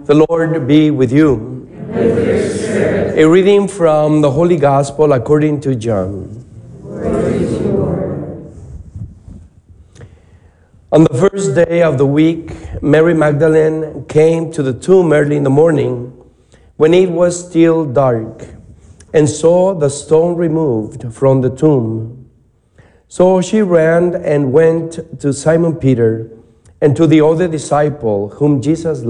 The Lord be with you. And with your spirit. A reading from the Holy Gospel according to John. Glory to you, Lord. On the first day of the week, Mary Magdalene came to the tomb early in the morning when it was still dark and saw the stone removed from the tomb. So she ran and went to Simon Peter and to the other disciple whom Jesus